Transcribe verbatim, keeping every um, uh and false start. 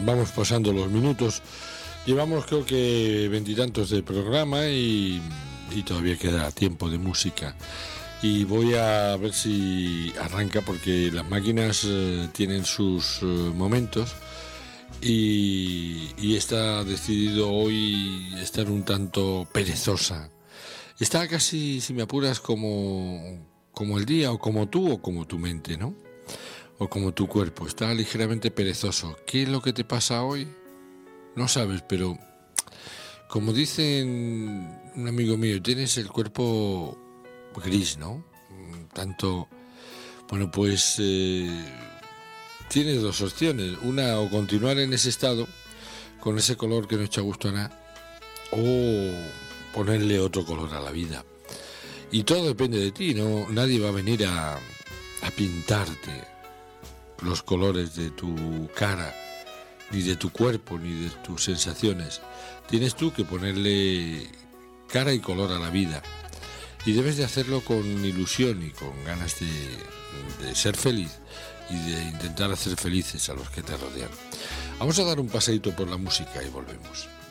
vamos pasando los minutos. Llevamos creo que veintitantos de programa y, y todavía queda tiempo de música. Y voy a ver si arranca porque las máquinas eh, tienen sus eh, momentos y, y está decidido hoy estar un tanto perezosa. Está casi, si me apuras, como, como el día o como tú o como tu mente, ¿no? O como tu cuerpo. Está ligeramente perezoso. ¿Qué es lo que te pasa hoy? No sabes, pero como dicen un amigo mío, tienes el cuerpo gris, ¿no? Tanto, bueno, pues eh, tienes dos opciones. Una, o continuar en ese estado, con ese color que no echa gusto a nada, o ponerle otro color a la vida. Y todo depende de ti, ¿no? Nadie va a venir a, a pintarte los colores de tu cara, ni de tu cuerpo, ni de tus sensaciones. Tienes tú que ponerle cara y color a la vida. Y debes de hacerlo con ilusión y con ganas de, de ser feliz y de intentar hacer felices a los que te rodean. Vamos a dar un paseíto por la música y volvemos.